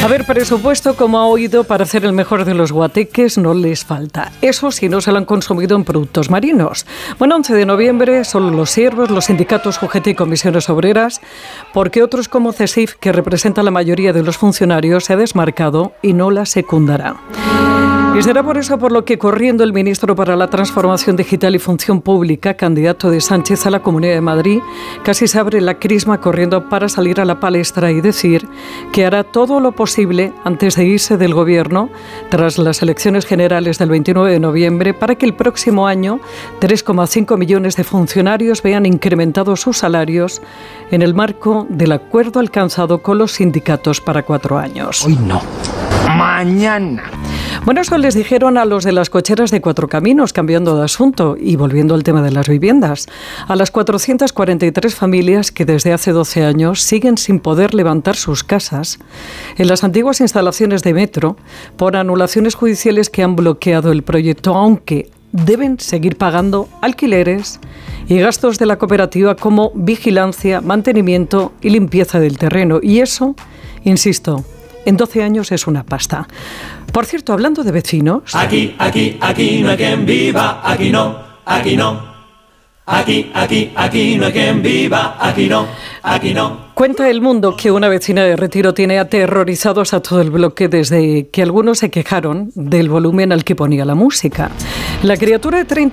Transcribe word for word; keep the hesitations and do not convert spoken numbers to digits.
A ver, presupuesto, como ha oído, para hacer el mejor de los guateques no les falta. Eso si no se lo han consumido en productos marinos. Bueno, once de noviembre, solo los siervos, los sindicatos U G T y comisiones obreras, porque otros como CESIF, que representa la mayoría de los funcionarios, se ha desmarcado y no la secundará. Y será por eso por lo que, corriendo el ministro para la Transformación Digital y Función Pública, candidato de Sánchez a la Comunidad de Madrid, casi se abre la crisma corriendo para salir a la palestra y decir que hará todo lo posible antes de irse del Gobierno tras las elecciones generales del veintinueve de noviembre para que el próximo año tres coma cinco millones de funcionarios vean incrementados sus salarios en el marco del acuerdo alcanzado con los sindicatos para cuatro años. Hoy no, mañana. Bueno, eso les dijeron a los de las cocheras de Cuatro Caminos, cambiando de asunto y volviendo al tema de las viviendas. A las cuatrocientas cuarenta y tres familias que desde hace doce años siguen sin poder levantar sus casas en las antiguas instalaciones de Metro por anulaciones judiciales que han bloqueado el proyecto, aunque deben seguir pagando alquileres y gastos de la cooperativa como vigilancia, mantenimiento y limpieza del terreno. Y eso, insisto, en doce años es una pasta. Por cierto, hablando de vecinos... Aquí, aquí, aquí no hay quien viva, aquí no, aquí no. Aquí, aquí, aquí no hay quien viva, aquí no, aquí no. Cuenta El Mundo que una vecina de Retiro tiene aterrorizados a todo el bloque desde que algunos se quejaron del volumen al que ponía la música. La criatura de treinta